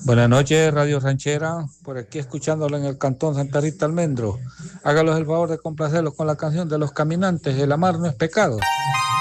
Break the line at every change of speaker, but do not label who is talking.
Buenas noches, Radio Ranchera, por aquí escuchándolo en el Cantón Santa Rita Almendro. Hágalos el favor de complacerlos con la canción de Los Caminantes, El amar no es pecado.